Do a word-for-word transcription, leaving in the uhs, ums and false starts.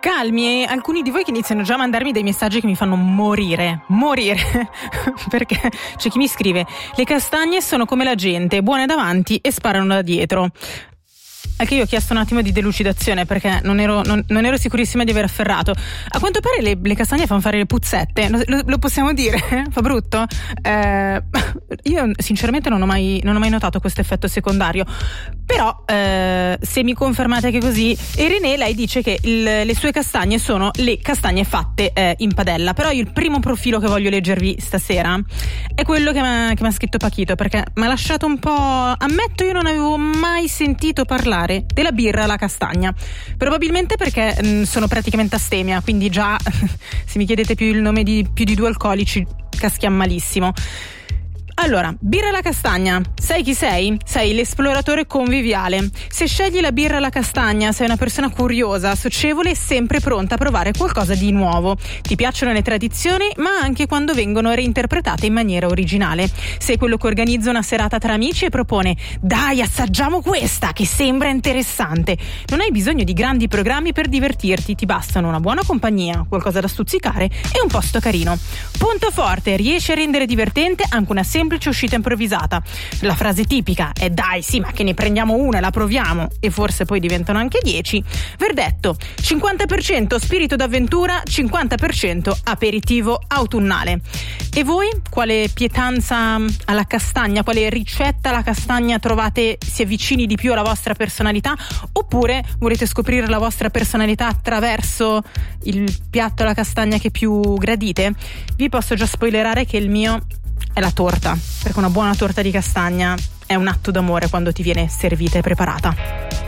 calmi, e alcuni di voi che iniziano già a mandarmi dei messaggi che mi fanno morire, morire, perché c'è chi mi scrive: le castagne sono come la gente, buone davanti e sparano da dietro. Anche io ho chiesto un attimo di delucidazione, perché non ero, non, non ero sicurissima di aver afferrato. A quanto pare le, le castagne fanno fare le puzzette, lo, lo, lo possiamo dire? Fa brutto? Eh, io sinceramente non ho mai, non ho mai notato questo effetto secondario, però eh, se mi confermate che è così. Irene, lei dice che il, le sue castagne sono le castagne fatte eh, in padella. Però io il primo profilo che voglio leggervi stasera è quello che mi ha scritto Pachito, perché mi ha lasciato un po'... Ammetto, io non avevo mai sentito parlare della birra alla castagna, probabilmente perché mh, sono praticamente astemia, quindi già se mi chiedete più il nome di più di due alcolici caschiamo malissimo. Allora, birra alla castagna, sai chi sei? Sei l'esploratore conviviale. Se scegli la birra alla castagna sei una persona curiosa, socievole e sempre pronta a provare qualcosa di nuovo. Ti piacciono le tradizioni, ma anche quando vengono reinterpretate in maniera originale. Sei quello che organizza una serata tra amici e propone: dai, assaggiamo questa che sembra interessante. Non hai bisogno di grandi programmi per divertirti, ti bastano una buona compagnia, qualcosa da stuzzicare e un posto carino. Punto forte, riesci a rendere divertente anche una semplice uscita improvvisata. La frase tipica è: dai, sì, ma che ne prendiamo una e la proviamo, e forse poi diventano anche dieci. Verdetto: cinquanta per cento spirito d'avventura, cinquanta per cento aperitivo autunnale. E voi quale pietanza alla castagna, quale ricetta alla castagna trovate si avvicini di più alla vostra personalità, oppure volete scoprire la vostra personalità attraverso il piatto alla castagna che più gradite? Vi posso già spoilerare che il mio è la torta, perché una buona torta di castagna è un atto d'amore quando ti viene servita e preparata.